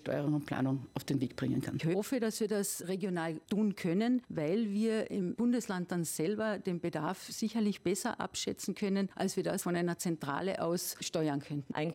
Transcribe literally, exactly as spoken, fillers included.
Steuerung und Planung auf den Weg bringen kann. Ich hoffe, dass wir das regional tun können, weil wir im Bundesland dann selber den Bedarf sicherlich besser abschätzen können, als wir das von einer Zentrale aus steuern könnten. Ein